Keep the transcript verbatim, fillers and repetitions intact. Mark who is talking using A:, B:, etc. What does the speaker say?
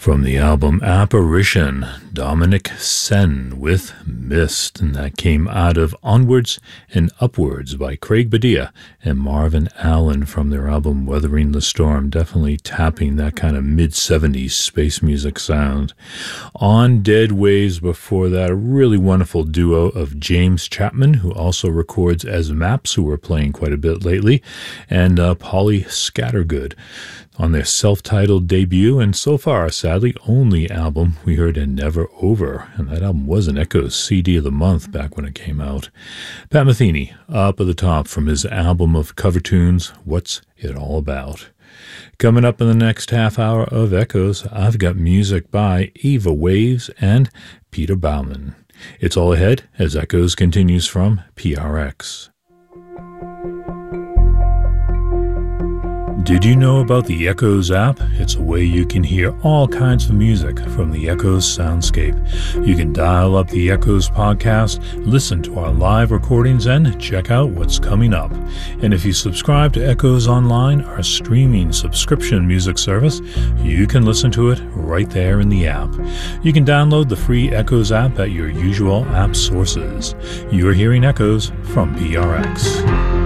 A: From the album Apparition, Dominic Sen with Mist, and that came out of Onwards and Upwards by Craig Badia and Marvin Allen from their album Weathering the Storm, definitely tapping that kind of mid-seventies space music sound. On Dead Waves before that, a really wonderful duo of James Chapman, who also records as Maps, who we're playing quite a bit lately, and uh, Polly Scattergood on their self-titled debut, and so far, sadly, only album we heard in Never Over, and that album was an Echoes C D of the month back when it came out. Pat Metheny, up at the top from his album of cover tunes, What's It All About? Coming up in the next half hour of Echoes, I've got music by Eva Waves and Peter Baumann. It's all ahead as Echoes continues from P R X. Did you know about the Echoes app? It's a way you can hear all kinds of music from the Echoes soundscape. You can dial up the Echoes podcast, listen to our live recordings, and check out what's coming up. And if you subscribe to Echoes Online, our streaming subscription music service, you can listen to it right there in the app. You can download the free Echoes app at your usual app sources. You're hearing Echoes from P R X.